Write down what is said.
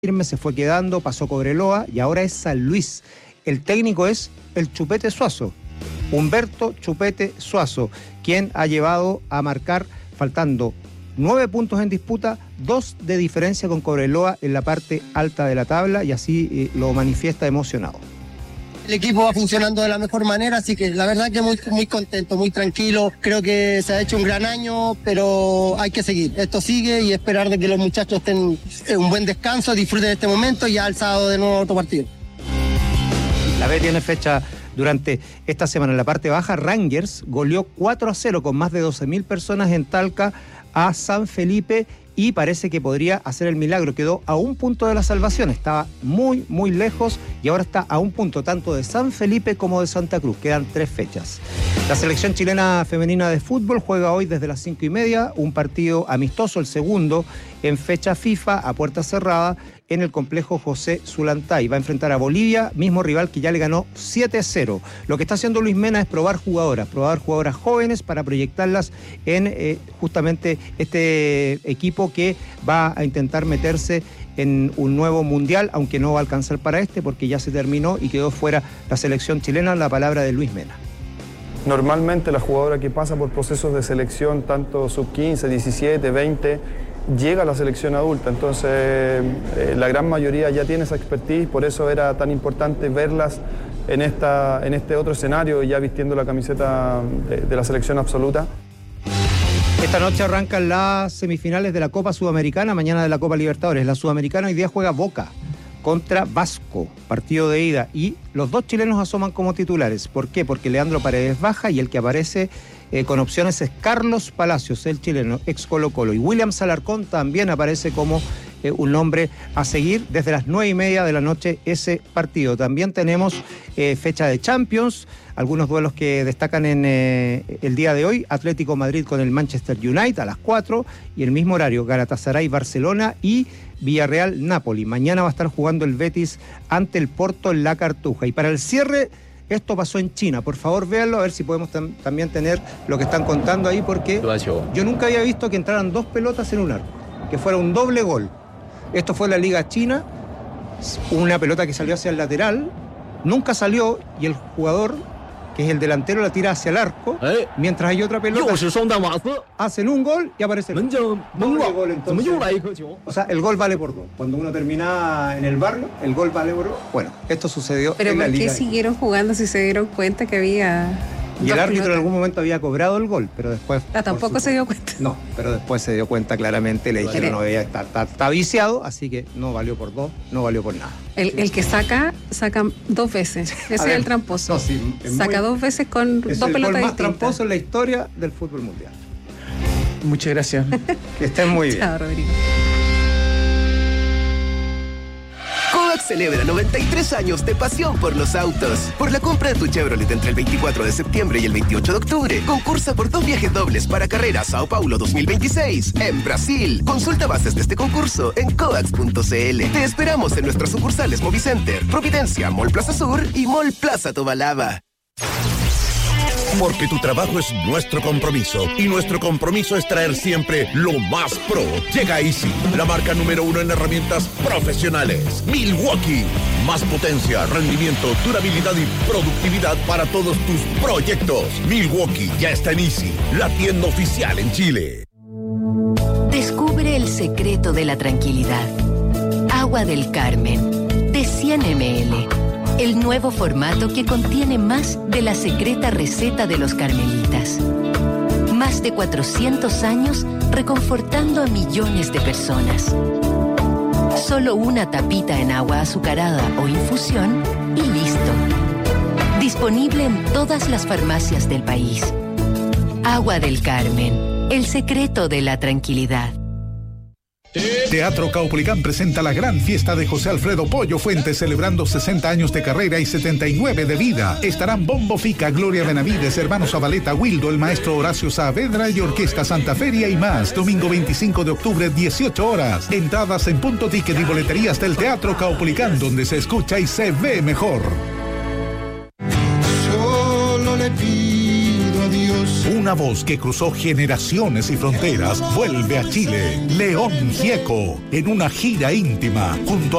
firme, se fue quedando, pasó Cobreloa y ahora es San Luis. El técnico es el Chupete Suazo, Humberto Chupete Suazo, quien ha llevado a marcar, faltando 9 puntos en disputa, 2 de diferencia con Cobreloa en la parte alta de la tabla, y así lo manifiesta emocionado. El equipo va funcionando de la mejor manera, así que la verdad que muy contento, muy tranquilo. Creo que se ha hecho un gran año, pero hay que seguir. Esto sigue y esperar de que los muchachos estén en un buen descanso, disfruten este momento y ya el sábado de nuevo otro partido. La B tiene fecha durante esta semana. En la parte baja, Rangers goleó 4-0 con más de 12.000 personas en Talca a San Felipe y parece que podría hacer el milagro. Quedó a un punto de la salvación, estaba muy lejos y ahora está a un punto tanto de San Felipe como de Santa Cruz. Quedan 3 fechas. La selección chilena femenina de fútbol juega hoy desde las 5:30 un partido amistoso, el segundo en fecha FIFA a puerta cerrada en el complejo José Zulantay. Va a enfrentar a Bolivia, mismo rival que ya le ganó 7-0. Lo que está haciendo Luis Mena es probar jugadoras jóvenes para proyectarlas en justamente este equipo que va a intentar meterse en un nuevo mundial, aunque no va a alcanzar para porque ya se terminó y quedó fuera la selección chilena. La palabra de Luis Mena. Normalmente la jugadora que pasa por procesos de selección, tanto sub-15, 17, 20, llega a la selección adulta, entonces la gran mayoría ya tiene esa expertise, por eso era tan importante verlas en este otro escenario, ya vistiendo la camiseta de la selección absoluta. Esta noche arrancan las semifinales de la Copa Sudamericana, mañana de la Copa Libertadores. La Sudamericana hoy día juega Boca contra Vasco, partido de ida, y los 2 chilenos asoman como titulares. ¿Por qué? Porque Leandro Paredes baja y el que aparece con opciones es Carlos Palacios, el chileno, ex Colo-Colo, y William Alarcón también aparece como un nombre a seguir. Desde las 9:30 de la noche ese partido. También tenemos fecha de Champions, algunos duelos que destacan en el día de hoy: Atlético Madrid con el Manchester United a las 4, y el mismo horario Galatasaray Barcelona y Villarreal Napoli. Mañana va a estar jugando el Betis ante el Porto en la Cartuja. Y para el cierre, esto pasó en China. Por favor, véanlo, a ver si podemos también tener lo que están contando ahí, porque yo nunca había visto que entraran 2 pelotas en un arco, que fuera un doble gol. Esto fue la Liga China, una pelota que salió hacia el lateral, nunca salió, y el jugador, que es el delantero, la tira hacia el arco, mientras hay otra pelota, hacen un gol y aparece el doble gol. Entonces, o sea, el gol vale por 2. Cuando uno termina en el barrio, el gol vale por 2. Bueno, esto sucedió en la Liga. ¿Pero por qué siguieron jugando si se dieron cuenta que había... Y el árbitro en algún momento había cobrado el gol, pero después... tampoco se dio cuenta. No, pero después se dio cuenta claramente, le dijeron no, está viciado, así que no valió por 2, no valió por nada. El que saca 2 veces. Ese es el tramposo. No, sí, saca 2 veces con 2 pelotas distintas. Es el gol más tramposo en la historia del fútbol mundial. Muchas gracias. Que estén muy bien. Chao, Rodrigo. Kodak celebra 93 años de pasión por los autos. Por la compra de tu Chevrolet entre el 24 de septiembre y el 28 de octubre, concursa por 2 viajes dobles para carrera Sao Paulo 2026 en Brasil. Consulta bases de este concurso en coax.cl. Te esperamos en nuestras sucursales Movicenter, Providencia, Mall Plaza Sur y Mall Plaza Tobalaba. Porque tu trabajo es nuestro compromiso, y nuestro compromiso es traer siempre lo más pro. Llega Easy, la marca número 1 en herramientas profesionales. Milwaukee, más potencia, rendimiento, durabilidad y productividad para todos tus proyectos. Milwaukee ya está en Easy, la tienda oficial en Chile. Descubre el secreto de la tranquilidad. Agua del Carmen, de 100 ml. El nuevo formato que contiene más de la secreta receta de los carmelitas. Más de 400 años reconfortando a millones de personas. Solo una tapita en agua azucarada o infusión y listo. Disponible en todas las farmacias del país. Agua del Carmen, el secreto de la tranquilidad. Teatro Caupolicán presenta la gran fiesta de José Alfredo Pollo Fuentes, celebrando 60 años de carrera y 79 de vida. Estarán Bombo Fica, Gloria Benavides, Hermanos Zabaleta, Wildo, el maestro Horacio Saavedra y Orquesta Santa Feria y más. Domingo 25 de octubre, 18 horas. Entradas en Punto Ticket y boleterías del Teatro Caupolicán, donde se escucha y se ve mejor. Solo le pido a Dios Una voz que cruzó generaciones y fronteras vuelve a Chile. León Gieco, en una gira íntima junto a